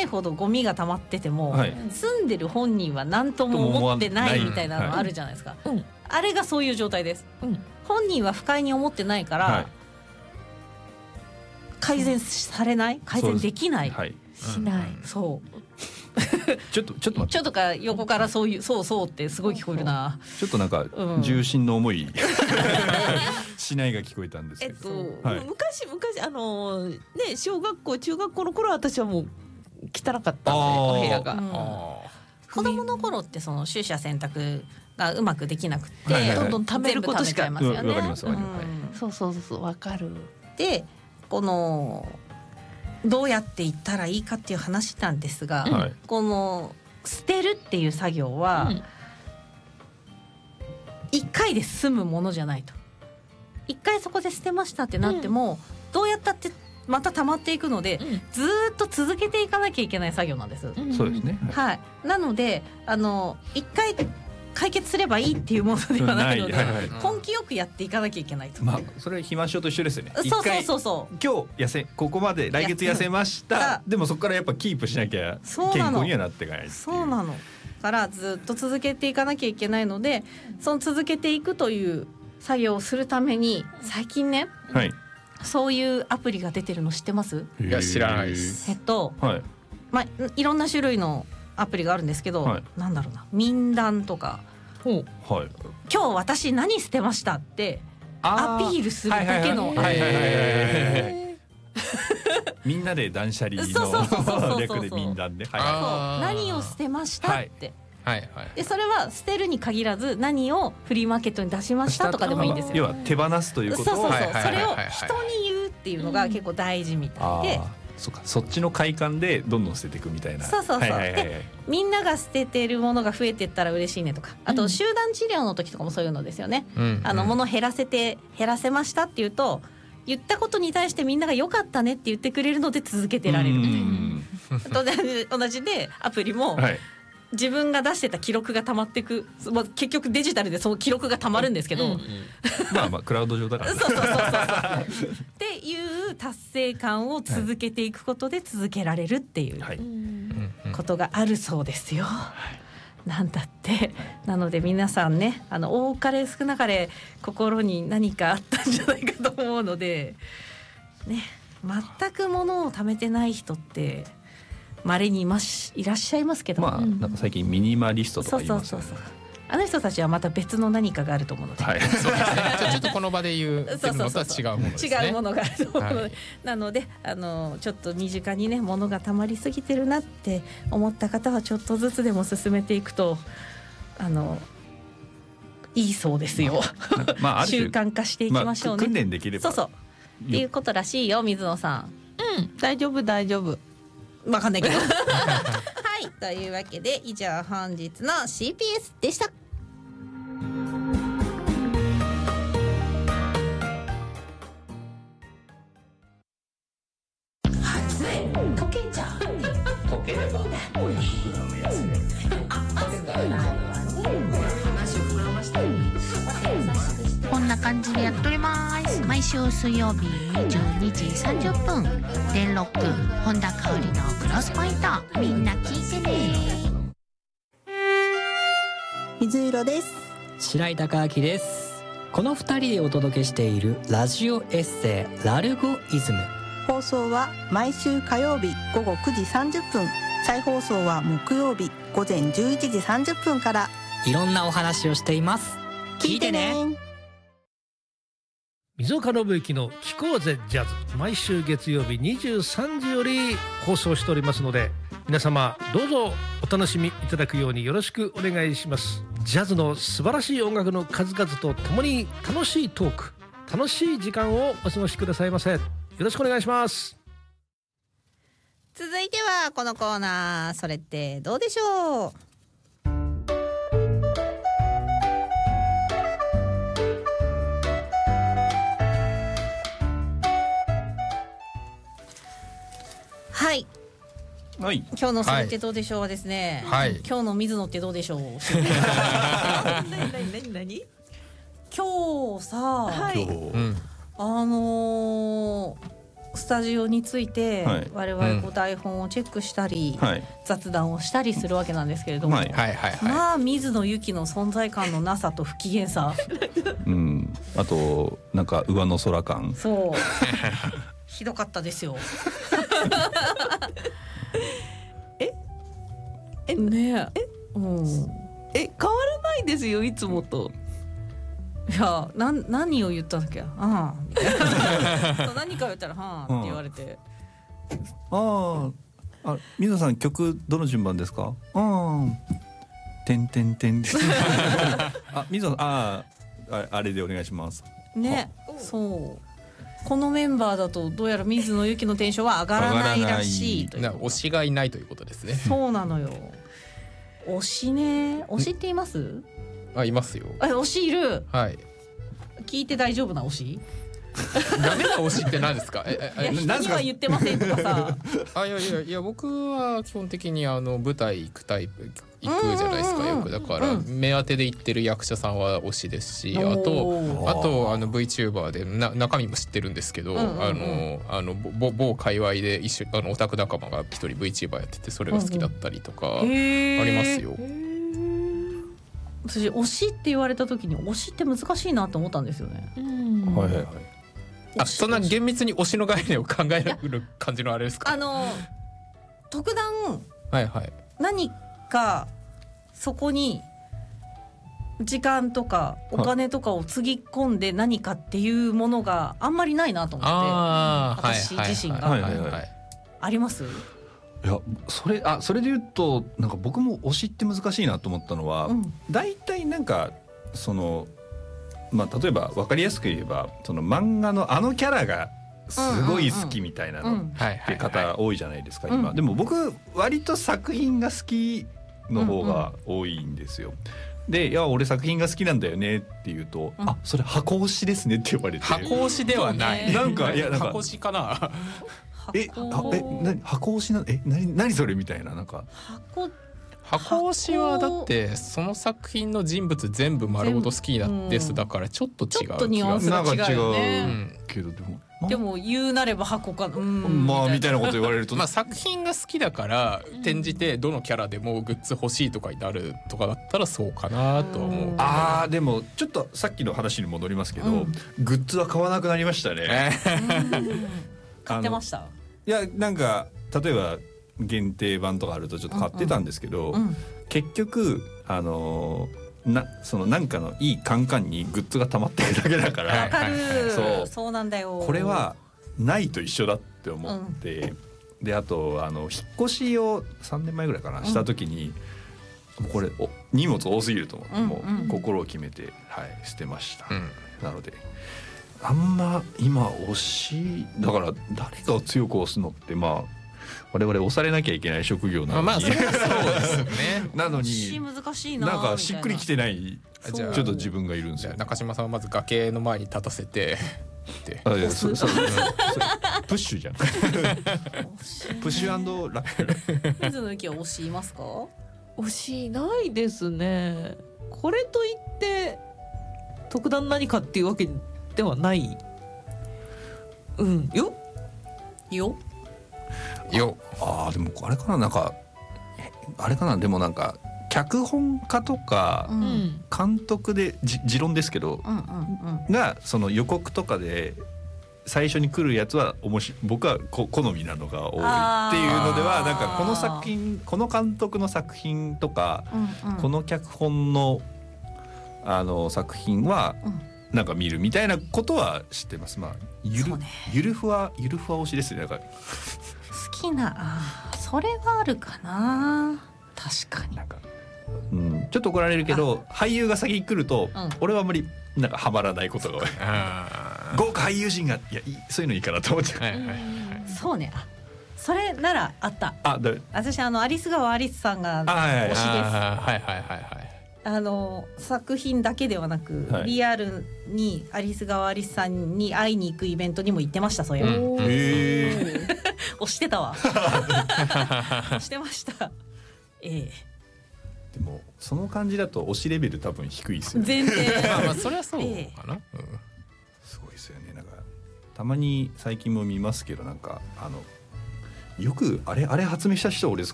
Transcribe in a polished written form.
ないほどゴミが溜まってても、 はい、 住んでる本人は何とも思ってないみたいなのあるじゃないですか、 はい、 あれがそういう状態です、本人は不快に思ってないから、はい、改善されない、改善できない、 はい、 しない、そうちょっと待って、 ちょっとか横からそういうそうそうってすごい聞こえるな。 ちょっとなんか重心の重いしないが聞こえたんですけど、 はい、昔ね、小学校中学校の頃は私はもう汚かったんでお部屋が、 子供の頃ってその取捨選択がうまくできなくて、 はいはいはい、どんどん貯めることしかますよね。 わかります、 そうそうそう、わかる。 でこのどうやっていったらいいかっていう話なんですが、はい、この捨てるっていう作業は1回で済むものじゃないと。1回そこで捨てましたってなっても、どうやったってまた溜まっていくので、ずっと続けていかなきゃいけない作業なんです。 そうですね、 はい、なので1回解決すればいいっていうものではないので、根気よくやっていかなきゃいけないと。 それは肥満症と一緒ですよね。 そう今日ここまで来月痩せました。でもそこからやっぱキープしなきゃ健康にはなっていかない。 そうなの。からずっと続けていかなきゃいけないので、その続けていくという作業をするために最近ね、はい、そういうアプリが出てるの知ってます？ いや知らないです。 はい、いろんな種類のアプリがあるんですけど、はい、なんだろうな、民談とか、はい、今日私何捨てましたってアピールするだけのアプリ。 みんなで断捨離の略で民談で、 何を捨てましたって、でそれは捨てるに限らず何をフリーマーケットに出しましたとかでもいいんですよ。 要は手放すということを、 それを人に言うっていうのが結構大事みたいで、 そっちの快感でどんどん捨てていくみたいな。 でみんなが捨ててるものが増えていったら嬉しいねとか、あと集団治療の時とかもそういうのですよね。物減らせましたっていうと、言ったことに対してみんなが良かったねって言ってくれるので続けてられるみたいな。同じでアプリも、自分が出してた記録が溜まっていく、結局デジタルでその記録が溜まるんですけど、 まあクラウド上だからっていう達成感を続けていくことで続けられるっていうことがあるそうですよ。なんだって。なので皆さんね、多かれ少なかれ心に何かあったんじゃないかと思うのでね、全く物を貯めてない人って稀にいらっしゃいますけど、 なんか最近ミニマリストとか言いますよね。 あの人たちはまた別の何かがあると思うので、 そうですね、ちょっとこの場で言うのとは違うものですね。 違うものがあると思うので、なのでちょっと身近にね物が溜まりすぎてるなって思った方はちょっとずつでも進めていくといいそうですよ。習慣化していきましょうね。 訓練できれば。 っていうことらしいよ、水野さん。 大丈夫わかんないけどはい、というわけで以上本日の CPS でした。溶けちゃう。溶ければこんな感じでやっております。毎週水曜日12時30分電ロック本田香織のクロスポイント、みんな聞いてね。 水色です。 白井貴明です。この2人でお届けしているラジオエッセイラルゴイズム。 放送は毎週火曜日午後9時30分、再放送は木曜日午前11時30分から。 いろんなお話をしています。聞いてね。 溝岡信之の聞こうぜジャズ、毎週月曜日23時より放送しておりますので、皆様どうぞお楽しみいただくようによろしくお願いします。ジャズの素晴らしい音楽の数々とともに楽しいトーク、楽しい時間をお過ごしくださいませ。よろしくお願いします。 続いてはこのコーナー、それってどうでしょう。はい、今日のそれってどうでしょうはですね、今日の水野ってどうでしょう。 何今日さ、 スタジオについて、 はい、 我々こう台本をチェックしたり、はい、雑談をしたりするわけなんですけれども、はいはいはいはい、まあ水野ゆきの存在感のなさと不機嫌さ、 うん、あとなんか上の空感、 そうひどかったですよねえ、うん、 変わらないですよいつもと。 いや何を言ったんだっけ、ああ何か言ったらはあって言われて、 あ水野さん曲どの順番ですか、てんてんてん水野さんあれでお願いしますね。そうこのメンバーだとどうやら水野ゆきのテンションは上がらないらしいという。 推しがいないということですね。 そうなのよ。推しね、推しっています？ いますよ。 推しいる。 はい。 聞いて大丈夫な推し？ ダメな推しって何ですか？ 人には言ってませんとかさ。 いや僕は基本的に舞台行くタイプ行くじゃないですかよく。だから目当てで行ってる役者さんは推しですし、あとVTuber で中身も知ってるんですけど、某界隈で一緒オタク仲間が一人 VTuber やっててそれが好きだったりとかありますよ。 私推しって言われた時に推しって難しいなと思ったんですよね。 はいはいはい。 そんな厳密に推しの概念を考える感じのあれですか？ 特段、 はいはい、 何かそこに時間とかお金とかをつぎ込んで何かっていうものがあんまりないなと思って、私自身があります？ いやそれで言うとなんか僕も推しって難しいなと思ったのは、だいたいなんかその例えば分かりやすく言えばその漫画のキャラがすごい好きみたいなのって方多いじゃないですか今。でも僕割と作品が好きの方が多いんですよ。でいや俺作品が好きなんだよねって言うと、それ箱推しですねって呼ばれて。 箱推しではない。 なんかいやなんか箱推しかな。 箱推しな何それみたいななんか。 箱推しはだってその作品の人物全部丸ごと好きなんです。だからちょっと違う。 ちょっとニュアンスが違うよね。 けどでも言うなれば箱かな。 みたいなこと言われると、 作品が好きだから転じてどのキャラでもグッズ欲しいとかになるとかだったらそうかなと思う。 でもちょっとさっきの話に戻りますけど、グッズは買わなくなりましたね。 買ってました？ いやなんか例えば限定版とかあるとちょっと買ってたんですけど、結局そのなんかのいいカンカンにグッズが溜まってるだけだから、 そうなんだよ。 これはないと一緒だって思って、であと引っ越しを3年前ぐらいかなした時に、これ荷物多すぎると思って、もう心を決めて、捨てました。なのであんま今推しだから誰かを強く推すのって我々押されなきゃいけない職業なのに、 そうですよね。 なのに難しいな、 なんかしっくりきてないちょっと自分がいるんですよ。 中島さんはまず崖の前に立たせてプッシュじゃん。プッシュ&ラック。 水野ゆきは推しいますか？ 推しないですね。これといって特段何かっていうわけではない。よでもあれかな、なんかあれかな、でもなんか脚本家とか監督で、持論ですけど、がその予告とかで最初に来るやつは僕は好みなのが多いっていうのでは、なんかこの作品、この監督の作品とか、この脚本の作品はなんか見るみたいなことは知ってます。ゆるふわ推しですね。なんか好きなそれはあるかな。確かになんか、ちょっと怒られるけど、俳優が先に来ると、俺はあんまりなんかハマらないことが多い。豪華俳優陣がそういうのいいかなと思って。 そうね、それならあった。私アリス川アリスさんが推しです。作品だけではなく、リアルにアリス川アリスさんに会いに行くイベントにも行ってました。そういう推してたわ。推してました。 でもその感じだと推しレベル多分低いですよね。 全然それはそうかな。 すごいですよね。なんかたまに最近も見ますけど、なんかよくあれ発明した人俺